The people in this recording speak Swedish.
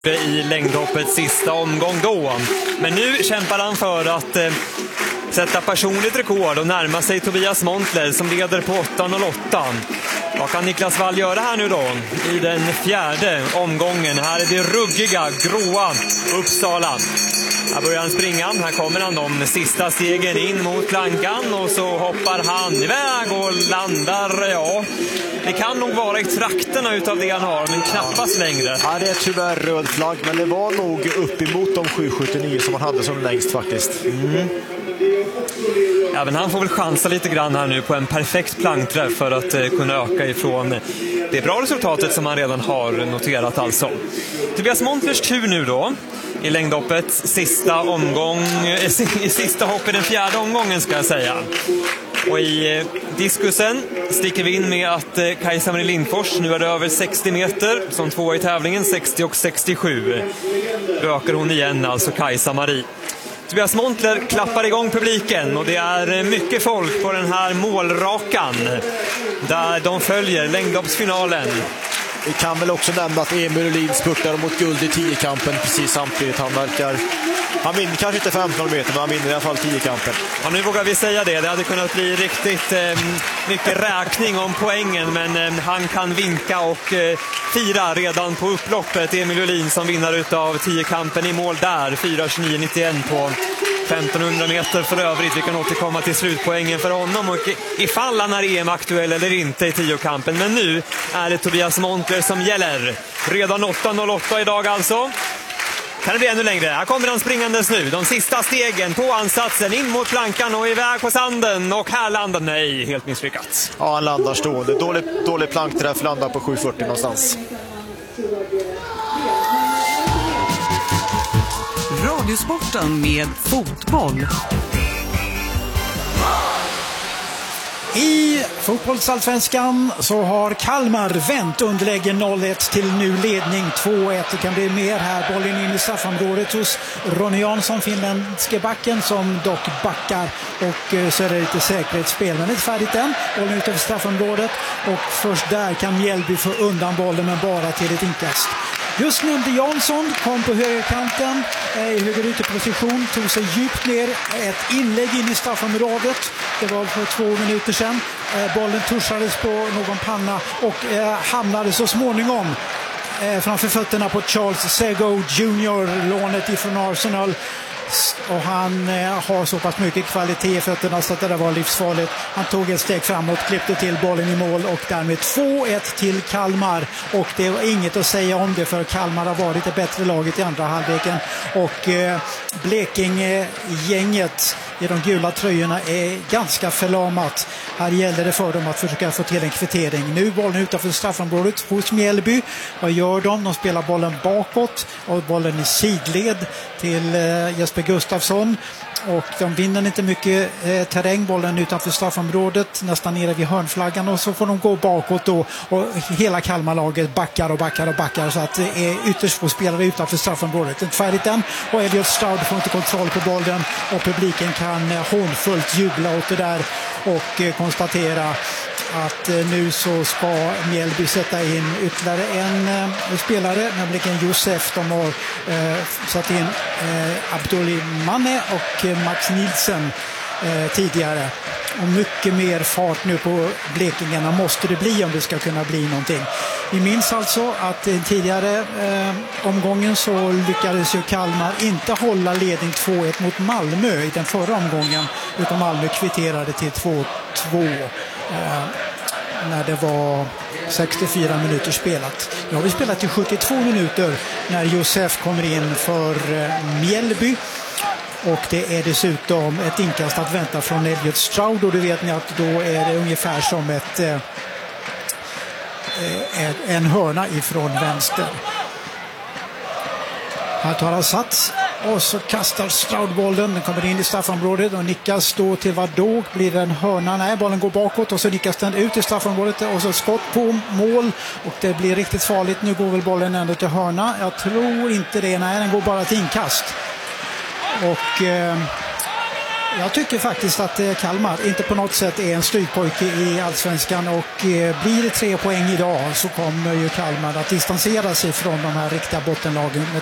I längdhoppets sista omgång då. Men nu kämpar han för att sätta personligt rekord och närma sig Tobias Montler som leder på 8.08. Vad kan Niklas Wall göra här nu då i den fjärde omgången? Här är det ruggiga, gråa Uppsala. Här börjar han springa, här kommer han de sista stegen in mot plankan och så hoppar han iväg och landar, ja. Det kan nog vara i trakterna utav det han har, men knappast längre. Ja, det är tyvärr röd flagg, men det var nog uppemot de 7,79 som han hade som längst faktiskt. Ja, men han får väl chansa lite grann här nu på en perfekt plankträff för att kunna öka ifrån det bra resultatet som han redan har noterat alltså. Tobias Montlers tur nu då i längdhoppets sista omgång, sista hopp i den fjärde omgången ska jag säga. Och i diskusen sticker vi in med att Kajsa-Marie Lindfors nu är det över 60 meter som tvåa i tävlingen, 60 och 67. Ökar hon igen alltså Kajsa-Marie. Tobias Montler klappar igång publiken och det är mycket folk på den här målrakan där de följer längdhoppsfinalen. Vi kan väl också nämna att Emil Uhlin spurtar mot guld i 10-kampen precis samtidigt. Han vinner kanske inte 15 meter, men han vinner i alla fall 10-kampen. Ja, nu vågar vi säga det. Det hade kunnat bli riktigt mycket räkning om poängen, men han kan vinka och fira redan på upploppet. Emil Uhlin som vinner utav 10-kampen i mål där. 4.29,91 på 1500 meter för övrigt. Vi kan återkomma till slutpoängen för honom och ifall han är EM-aktuell eller inte i 10-kampen. Men nu är det Tobias Montler som gäller. Redan 8.08 idag alltså. Kan det bli ännu längre? Här kommer han springandes nu. De sista stegen på ansatsen in mot plankan och iväg på sanden. Och här landar, nej, helt misslyckat. Ja, han landar stående. Dålig plankträff, landar på 7.40 någonstans. Radiosporten med fotboll. I fotbollsallsvenskan så har Kalmar vänt underläge 0-1 till nu ledning 2-1. Det kan bli mer här. Bollen in i straffområdet hos Ronny Jansson, finländske backen, som dock backar. Och så är det lite säkerhetsspel. Men det är inte färdigt än. Bollen utanför straffområdet. Och först där kan Mjällby få undan bollen, men bara till ett inkast. Just nämnde Jansson, kom på högerkanten i högerytterposition, tog sig djupt ner, ett inlägg in i straffområdet. Det var för 2 minuter sedan. Bollen tuschades på någon panna och hamnade så småningom framför fötterna på Charles Sego Jr, lånet ifrån Arsenal. Och han har så pass mycket kvalitet i fötterna så att det där var livsfarligt. Han tog ett steg framåt, klippte till bollen i mål och därmed 2-1 till Kalmar. Och det var inget att säga om det, för Kalmar har varit det bättre laget i andra halvleken. Och Blekinge-gänget i de gula tröjorna är ganska förlamat. Här gäller det för dem att försöka få till en kvittering. Nu bollen utanför straffområdet hos Mjällby. Vad gör de? De spelar bollen bakåt och bollen i sidled till Jesper Gustafsson. Och de vinner inte mycket terräng, bollen utanför straffområdet, nästan nere vid hörnflaggan, och så får de gå bakåt då, och hela Kalmarlaget backar så att det är ytterst få spelare utanför straffområdet. Inte färdigt än, och Elliot Stroud får inte kontroll på bollen och publiken kan hånfullt jubla åt det där och konstatera att nu så ska Mjällby sätta in ytterligare en spelare, nämligen Josef. De har satt in Abdullimane och Max Nilsen tidigare. Och mycket mer fart nu på Blekingarna måste det bli om det ska kunna bli någonting. Vi minns alltså att i tidigare omgången så lyckades ju Kalmar inte hålla ledning 2-1 mot Malmö i den förra omgången, utan Malmö kvitterade till 2-2 när det var 64 minuter spelat. Nu har vi spelat till 72 minuter när Josef kommer in för Mjällby. Och det är dessutom ett inkast att vänta från Elliot Stroud, och då vet ni att då är det ungefär som en hörna ifrån vänster. Här tar han sats och så kastar Stroud-bollen. Den kommer in i straffområdet och nickas då till vad då? Blir det en hörna? Nej, bollen går bakåt och så nickas den ut i straffområdet och så skott på mål. Och det blir riktigt farligt. Nu går väl bollen ändå till hörna. Jag tror inte det. Nej, den går bara till inkast. Och Jag tycker faktiskt att Kalmar inte på något sätt är en strykpojke i Allsvenskan, och blir det 3 poäng idag så kommer ju Kalmar att distansera sig från de här riktiga bottenlagen.